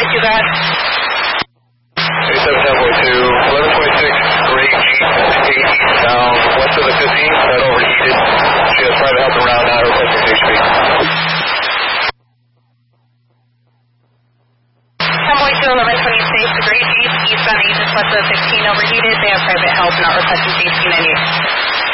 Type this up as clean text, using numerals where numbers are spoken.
too bad. 87.2, 11.6, gray Jeep, 80 down west of the 15, that overheated. She has private help around now, requesting HP. 10.2, 1126, gray Jeep, eastbound agents west of the 15, overheated. They have private help, not requesting safety 98.